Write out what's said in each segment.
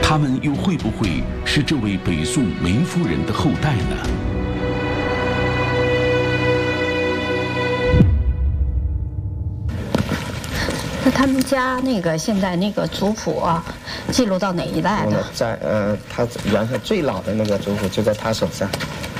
他们又会不会是这位北宋梅夫人的后代呢？ 那他们家那个现在那个族谱啊，记录到哪一代的？ 在他原来最老的那个族谱就在他手上。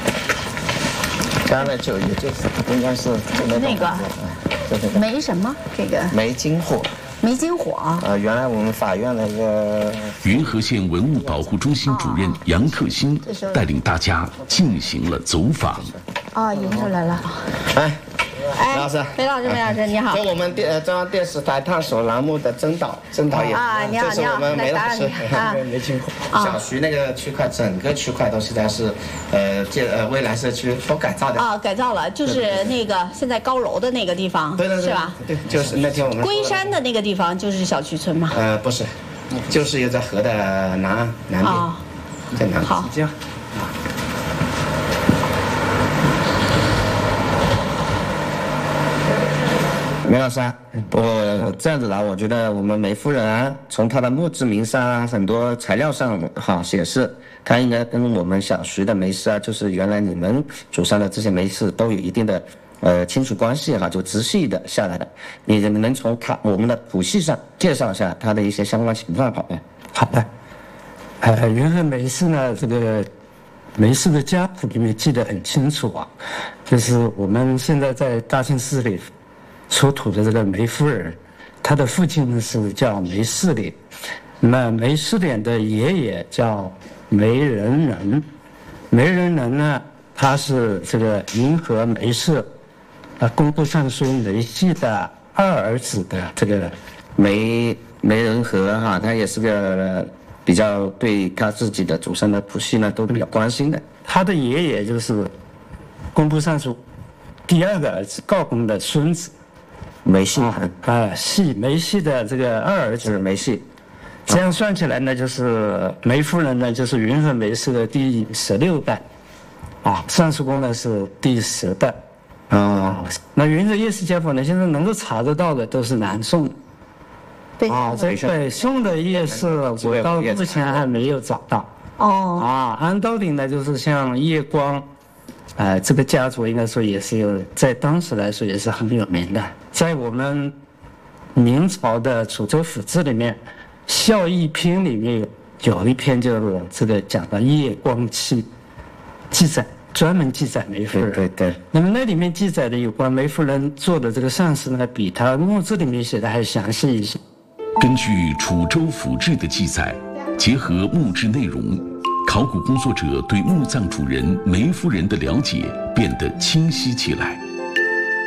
当然也就是应该是那个梅什么这个梅金火。 梅金火原来我们法院那个云和县文物保护中心主任杨克新带领大家进行了走访。 引出来了。 梅老师， 梅老师，你好。 这我们中央电视台探索栏目的曾导演你好， 这是我们梅老师梅金火。 小徐那个区块，整个区块都现在是未来社区都改造的。 改造了，就是那个现在高楼的那个地方， 对， 是吧？ 对，就是那天我们龟山的那个地方就是小渠村吗？ 不是，就是有在河的南边，在南边。 好， 这样。梅老师，我这样子来，我觉得我们梅夫人从她的墓志铭上很多材料上显示，她应该跟我们小徐的梅氏就是原来你们祖上的这些梅氏都有一定的亲属关系就直系的下来的。你能从我们的谱系上介绍一下她的一些相关情况好吗？ 好的。云和梅氏呢，这个梅氏的家谱里面记得很清楚就是我们现在在大庆市里出土的这个梅夫人，她的父亲呢是叫梅世廉，那么梅世廉的爷爷叫梅仁人，梅仁人呢，他是这个云和梅氏工部尚书梅系的二儿子的这个梅仁和他也是个比较对他自己的祖上的谱系呢都比较关心的。 他的爷爷就是工部尚书第二个儿子告公的孙子。 梅系梅系的这个二儿子梅系， 这样算起来呢，就是梅夫人呢，就是云和梅氏的第16代，尚书公呢是第10代，那云和叶氏家谱呢，现在能够查得到的都是南宋的，这北宋的叶氏我到目前还没有找到。按道理呢，就是像叶光。这个家族应该说也是在当时来说也是很有名的，在我们明朝的《楚州府志》里面，《孝义篇》里面有一篇就是这个讲的叶光期记载，专门记载梅夫人。 对。 那么那里面记载的有关梅夫人做的这个善事呢，比他墓志里面写的还详细一些。 根据《楚州府志》的记载，结合墓志内容，考古工作者对墓葬主人梅夫人的了解变得清晰起来。